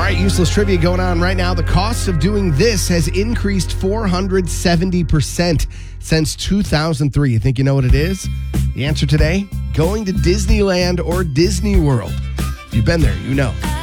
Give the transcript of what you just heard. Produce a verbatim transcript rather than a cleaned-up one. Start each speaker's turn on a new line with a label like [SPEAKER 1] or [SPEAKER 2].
[SPEAKER 1] right, useless trivia going on right now. The cost of doing this has increased four hundred seventy percent since two thousand three. You think you know what it is? The answer today, going to Disneyland or Disney World. If you've been there, you know.